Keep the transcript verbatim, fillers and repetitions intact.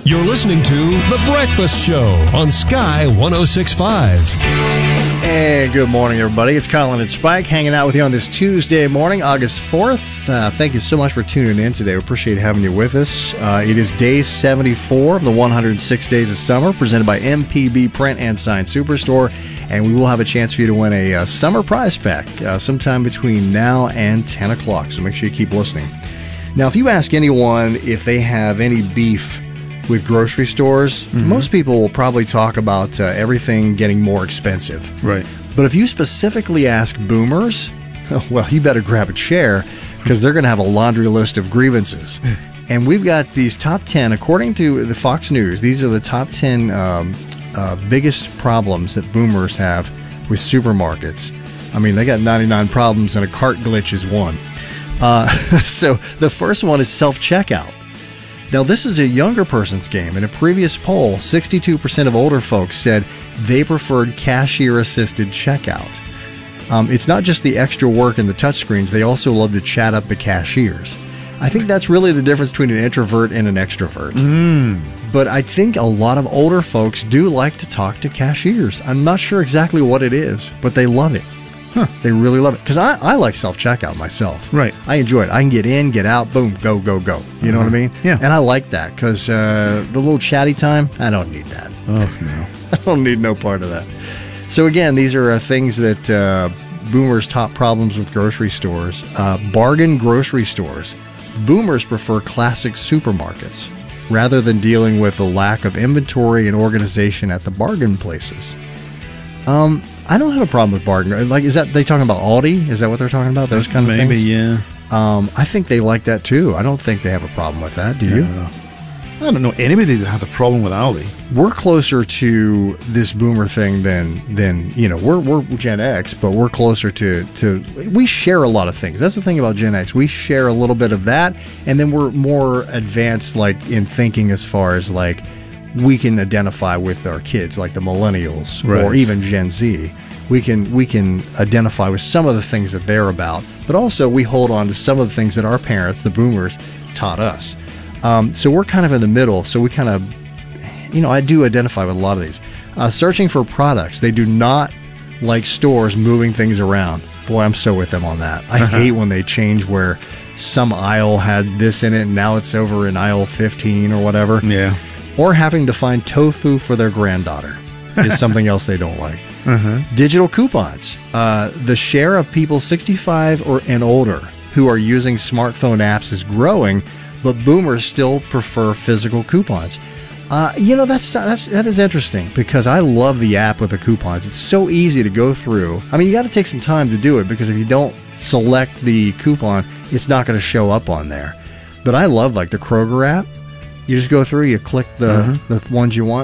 You're listening to The Breakfast Show on Sky one oh six point five. Hey, good morning, everybody. It's Colin and Spike hanging out with you on this Tuesday morning, August fourth. Uh, thank you so much for tuning in today. We appreciate having you with us. Uh, it is day seventy-four of the one hundred six Days of Summer, presented by M P B Print and Sign Superstore. And we will have a chance for you to win a uh, summer prize pack uh, sometime between now and ten o'clock. So make sure you keep listening. Now, if you ask anyone if they have any beef with grocery stores, mm-hmm. most people will probably talk about uh, everything getting more expensive. Right. But if you specifically ask boomers, well, you better grab a chair because they're going to have a laundry list of grievances. And we've got these top ten, according to the Fox News, these are the top ten um, uh, biggest problems that boomers have with supermarkets. I mean, they got ninety-nine problems and a cart glitch is one. Uh, so the first one is self-checkout. Now, this is a younger person's game. In a previous poll, sixty-two percent of older folks said they preferred cashier-assisted checkout. Um, it's not just the extra work and the touchscreens. They also love to chat up the cashiers. I think that's really the difference between an introvert and an extrovert. Mm. But I think a lot of older folks do like to talk to cashiers. I'm not sure exactly what it is, but they love it. Huh. They really love it. Because I, I like self-checkout myself. Right. I enjoy it. I can get in, get out, boom, go, go, go. You know uh-huh. what I mean? Yeah. And I like that because uh, the little chatty time, I don't need that. Oh, no. I don't need no part of that. So, again, these are uh, things that uh, boomers' top problems with grocery stores. Uh, bargain grocery stores. Boomers prefer classic supermarkets rather than dealing with the lack of inventory and organization at the bargain places. Um... I don't have a problem with bargain. Like, is that they talking about Aldi? Is that what they're talking about? Those kind of Maybe, things? Maybe, yeah. Um, I think they like that too. I don't think they have a problem with that. Do you? Uh, I don't know anybody that has a problem with Aldi. We're closer to this boomer thing than than you know. We're we're Gen X, but we're closer to to. We share a lot of things. That's the thing about Gen X. We share a little bit of that, and then we're more advanced, like in thinking as far as like. We can identify with our kids, like the millennials right. or even Gen Z. We can we can identify with some of the things that they're about, but also we hold on to some of the things that our parents, the boomers, taught us. Um, so we're kind of in the middle. So we kind of, you know, I do identify with a lot of these. Uh, searching for products. They do not like stores moving things around. Boy, I'm so with them on that. I uh-huh. hate when they change where some aisle had this in it and now it's over in aisle fifteen or whatever. Yeah. Or having to find tofu for their granddaughter is something else they don't like. Uh-huh. Digital coupons. Uh, the share of people sixty-five or and older who are using smartphone apps is growing, but boomers still prefer physical coupons. Uh, you know, that's, that's that is interesting because I love the app with the coupons. It's so easy to go through. I mean, you got to take some time to do it because if you don't select the coupon, it's not going to show up on there. But I love like the Kroger app. You just go through, you click the, uh-huh. the ones you want.